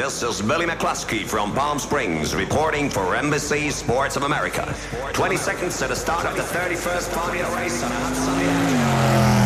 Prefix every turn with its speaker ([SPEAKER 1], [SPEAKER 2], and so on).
[SPEAKER 1] This is Billy McCluskey from Palm Springs reporting for Embassy Sports of America. 20 seconds to the start of the 31st Formula race on a hot sunny afternoon.